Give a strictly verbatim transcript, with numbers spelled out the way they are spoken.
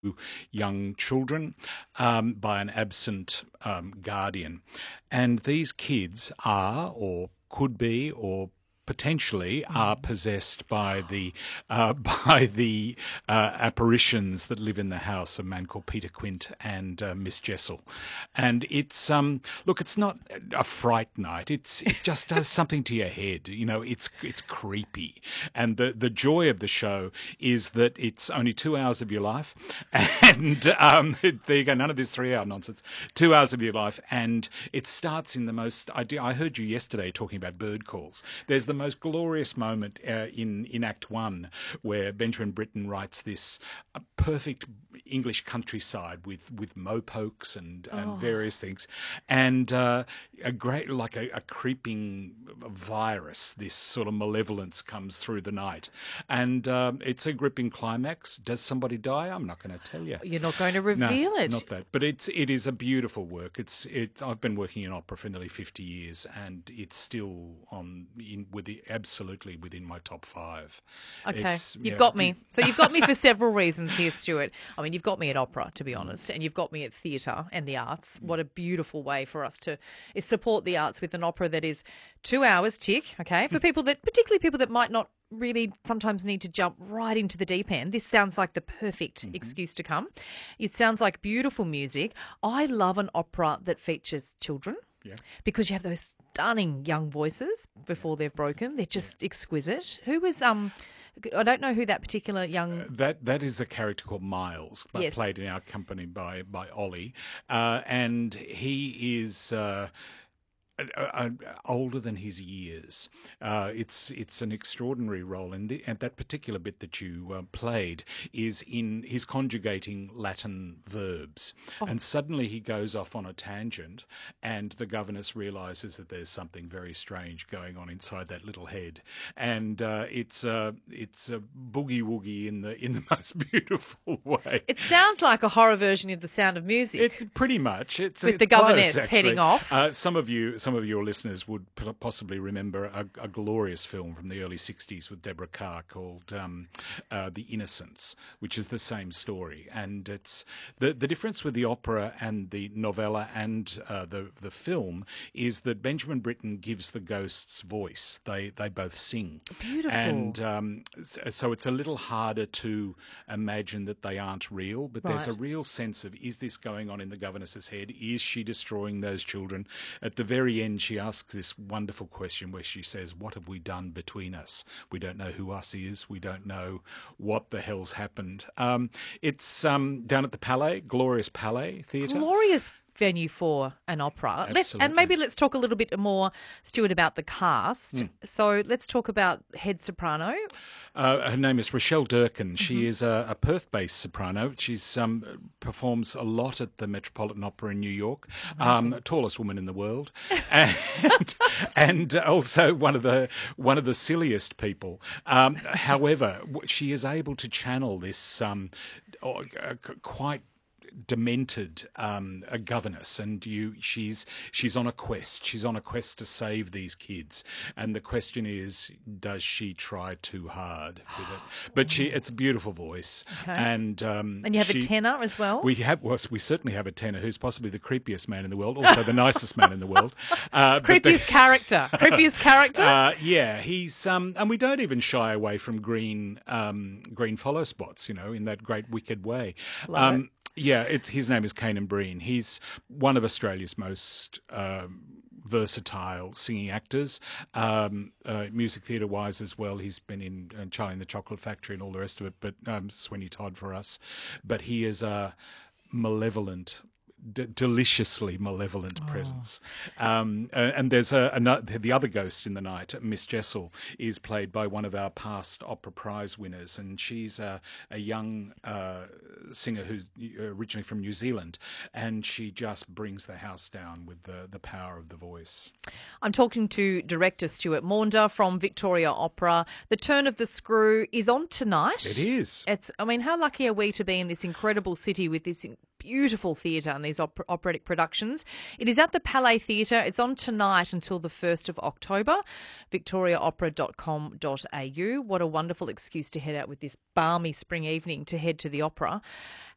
young children um, by an absent um, guardian. And these kids are, or could be, or potentially are possessed by the uh, by the uh, apparitions that live in the house, a man called Peter Quint and uh, Miss Jessel. And it's um look, it's not a fright night. It's it just does something to your head. You know, it's it's creepy. And the the joy of the show is that it's only two hours of your life, and um there you go, none of this three hour nonsense. Two hours of your life, and it starts in the most. I, I heard you yesterday talking about bird calls. There's the most glorious moment uh, in in Act One, where Benjamin Britten writes this uh, perfect English countryside with with mopokes and, and oh. various things, and uh, a great like a, a creeping virus. This sort of malevolence comes through the night, and um, it's a gripping climax. Does somebody die? I'm not going to tell you. You're not going to reveal no, it. Not that, but it's it is a beautiful work. It's it. I've been working in opera for nearly fifty years, and it's still on in with the absolutely within my top five. Okay, it's, you've yeah, got me. So you've got me for several reasons here, Stuart. I mean, you've got me at opera, to be honest, and you've got me at theatre and the arts. What a beautiful way for us to is support the arts with an opera that is two hours, tick, okay, for people that, particularly people that might not really sometimes need to jump right into the deep end. This sounds like the perfect mm-hmm. excuse to come. It sounds like beautiful music. I love an opera that features children. Yeah. Because you have those stunning young voices before they've broken. They're just yeah. exquisite. Who was, um, I don't know who that particular young... Uh, that That is a character called Miles, yes. played in our company by, by Ollie. Uh, and he is... Uh, Uh, uh, older than his years. Uh, it's it's an extraordinary role, and, the, and that particular bit that you uh, played is in he's conjugating Latin verbs, oh. and suddenly he goes off on a tangent, and the governess realises that there's something very strange going on inside that little head, and uh, it's uh, it's a boogie woogie in the in the most beautiful way. It sounds like a horror version of The Sound of Music. It pretty much it's with it's the governess close, heading off. Uh, some of you. Some of your listeners would possibly remember a, a glorious film from the early sixties with Deborah Carr called um, uh, The Innocents, which is the same story. And it's the the difference with the opera and the novella and uh, the the film is that Benjamin Britten gives the ghosts voice. They they both sing. Beautiful. And um, so it's a little harder to imagine that they aren't real, but right. there's a real sense of, is this going on in the governess's head? Is she destroying those children? At the very end, she asks this wonderful question where she says, what have we done between us? We don't know who us is. We don't know what the hell's happened. Um, it's um, down at the Palais, glorious Palais Theatre. Glorious venue for an opera. Let's, and maybe let's talk a little bit more, Stuart, about the cast. Mm. So let's talk about head soprano. Uh, her name is Rochelle Durkin. She mm-hmm. is a, a Perth-based soprano. She's um, performs a lot at the Metropolitan Opera in New York. Um, tallest woman in the world, and, and also one of the one of the silliest people. Um, however, she is able to channel this um, quite demented um, a governess, and you she's she's on a quest she's on a quest to save these kids, and the question is, does she try too hard with it? But she it's a beautiful voice. Okay. and um, and you have she, a tenor as well. We have well, we certainly have a tenor who's possibly the creepiest man in the world, also the nicest man in the world. Uh, creepiest the, character creepiest character uh, yeah, he's um and we don't even shy away from green um green follow spots, you know, in that great wicked way. Love um it. Yeah, it's, his name is Kanan Breen. He's one of Australia's most um, versatile singing actors, um, uh, music theatre wise as well. He's been in uh, Charlie and the Chocolate Factory and all the rest of it, but um, Sweeney Todd for us. But he is a malevolent, D- deliciously malevolent oh. presence. Um, uh, and there's a, a, the other ghost in the night, Miss Jessel, is played by one of our past opera prize winners, and she's a, a young uh, singer who's originally from New Zealand, and she just brings the house down with the, the power of the voice. I'm talking to director Stuart Maunder from Victoria Opera. The Turn of the Screw is on tonight. It is. It's. I mean, how lucky are we to be in this incredible city with this beautiful theatre and these op- operatic productions. It is at the Palais Theatre. It's on tonight until the first of October. victoria opera dot com dot a u. What a wonderful excuse to head out with this balmy spring evening to head to the opera.